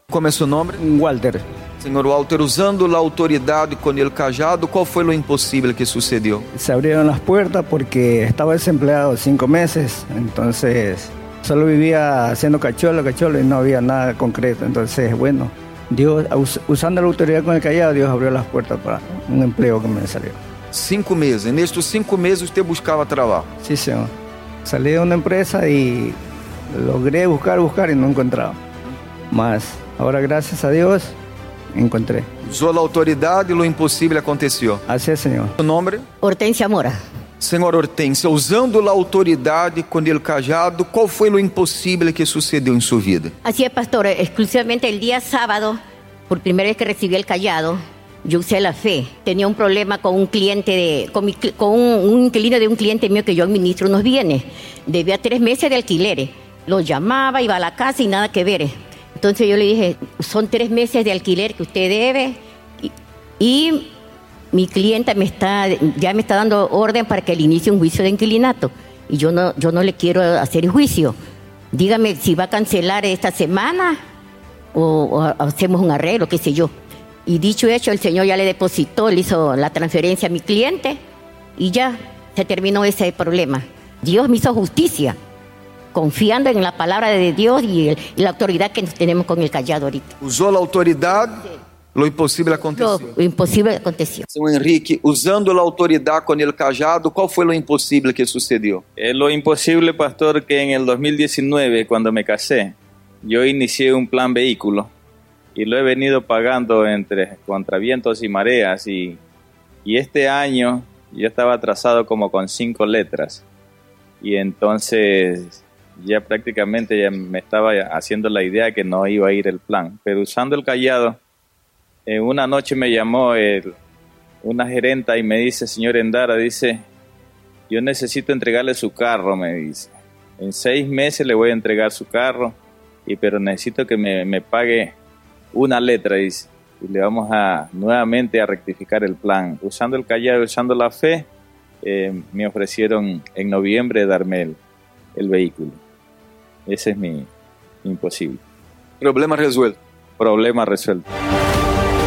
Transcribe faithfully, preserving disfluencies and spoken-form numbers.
Como é seu nome? Walter. Senhor Walter, usando a autoridade com el cajado, qual foi o impossível que sucedeu? Se abrieron las puertas porque estaba desempleado cinco meses, entonces solo vivía haciendo cacholo, cacholo y no había nada concreto. Entonces, bueno, Dios, us- usando la autoridad con el callado, Dios abrió las puertas para un empleo que me salió. Cinco meses. Nestes cinco meses usted buscava trabalho. Sí, señor. Salí de una empresa y logré buscar, buscar y no encontraba. Mas ahora, gracias a Dios, encontré. Usou a autoridade e o impossível aconteceu. Así es, Señor. Seu nome? Hortensia Mora. Senhora Hortência, usando a autoridade com el cajado, qual foi o impossível que sucedeu em sua vida? Así es, pastor. Exclusivamente el día sábado, por primera vez que recibí el callado, yo usé la fe. Tenía un problema con un cliente, de, con, mi, con un, un inquilino de un cliente mío que yo administro unos bienes. Debía tres meses de alquileres. Lo llamaba, iba a la casa y nada que ver. Entonces yo le dije, son tres meses de alquiler que usted debe y, y mi clienta me está, ya me está dando orden para que le inicie un juicio de inquilinato. Y yo no, yo no le quiero hacer el juicio. Dígame si va a cancelar esta semana o, o hacemos un arreglo, qué sé yo. Y dicho y hecho, el Señor ya le depositó, le hizo la transferencia a mi cliente y ya se terminó ese problema. Dios me hizo justicia, confiando en la palabra de Dios y, el, y la autoridad que tenemos con el callado ahorita. Usou a autoridade, o impossível aconteceu. Lo imposible aconteció. São Henrique, usando a autoridade com el cajado, qual foi o impossível que sucedeu? Eh, lo imposible, pastor, que en el dos mil diecinueve, cuando me casé, yo inicié un plan vehículo y lo he venido pagando entre contra vientos y mareas y, y este año yo estaba atrasado como con cinco letras y entonces ya prácticamente ya me estaba haciendo la idea que no iba a ir el plan, pero usando el callado, eh, una noche me llamó el, una gerenta y me dice, señor Endara, dice, yo necesito entregarle su carro, me dice, en seis meses le voy a entregar su carro, y pero necesito que me, me pague una letra, dice, y le vamos a nuevamente a rectificar el plan. Usando el callado, usando la fe, eh, me ofrecieron en noviembre darme el, el vehículo. Ese es mi, mi imposible. Problema resuelto. Problema resuelto.